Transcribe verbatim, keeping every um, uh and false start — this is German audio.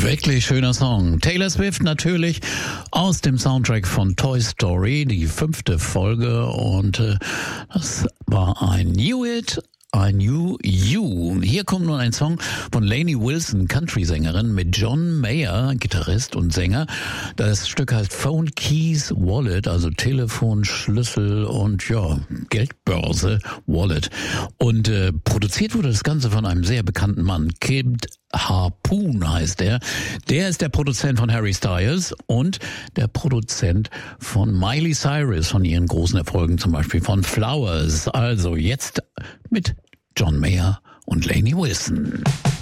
Wirklich schöner Song. Taylor Swift natürlich aus dem Soundtrack von Toy Story, die fünfte Folge. Und äh, das war ein New It, ein New You. Hier kommt nun ein Song von Lainey Wilson, Country-Sängerin, mit John Mayer, Gitarrist und Sänger. Das Stück heißt Phone Keys Wallet, also Telefon, Schlüssel und ja, Geldbörse Wallet. Und äh, produziert wurde das Ganze von einem sehr bekannten Mann, Kid Harpoon heißt er. Der ist der Produzent von Harry Styles und der Produzent von Miley Cyrus, von ihren großen Erfolgen, zum Beispiel von Flowers. Also jetzt mit John Mayer und Lainey Wilson.